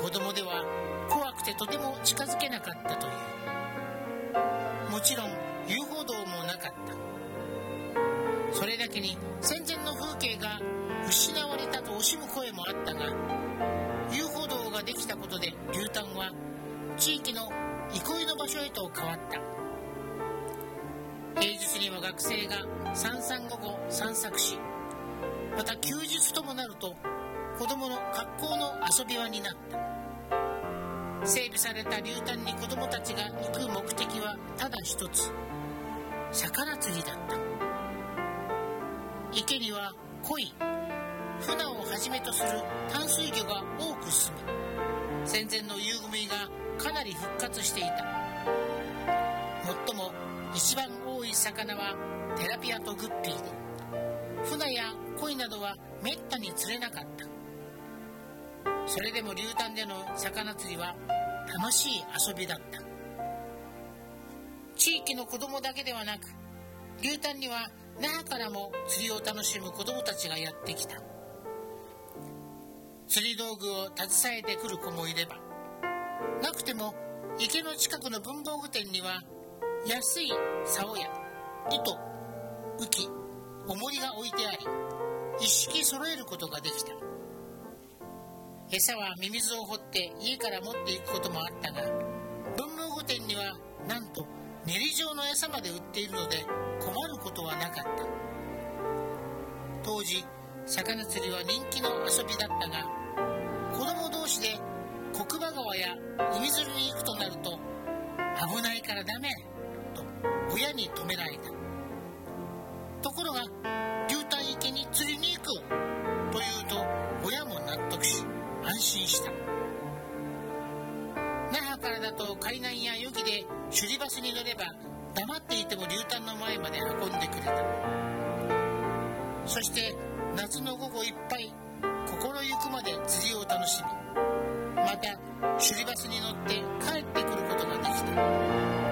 子供では怖くてとても近づけなかったという。もちろん遊歩道もなかった。それだけに戦前の風景が失われたと惜しむ声もあったが、遊歩道ができたことで竜丹は地域の憩いの場所へと変わった。平日には学生が散々午後散策し、また休日ともなると子供の格好の遊び場になった。整備された竜丹に子供たちが行く目的はただ一つ、魚釣りだった。池には鯉、フナをはじめとする淡水魚が多く住み、戦前の夕組がかなり復活していた。もっとも一番多い魚はテラピアとグッピーで、フナや鯉などはめったに釣れなかった。それでも竜丹での魚釣りは楽しい遊びだった。地域の子供だけではなく、竜丹には那覇からも釣りを楽しむ子供たちがやってきた。釣り道具を携えてくる子もいれば、なくても池の近くの文房具店には安い竿や糸、浮き、重りが置いてあり、一式揃えることができた。餌はミミズを掘って家から持っていくこともあったが、文房具店にはなんと練り状の餌まで売っているので困ることはなかった。当時魚釣りは人気の遊びだったが、子供同士で国場川や海釣りに行くとなると、危ないからダメと親に止められた。ところが竜丹池に釣りに行くというと親も納得し安心した。那覇からだと海岸や漁期で首里バスに乗れば黙っていても竜丹の前まで運んでくれた。そして夏の午後いっぱい心ゆくまで釣りを楽しみ、また首里バスに乗って帰ってくることができた。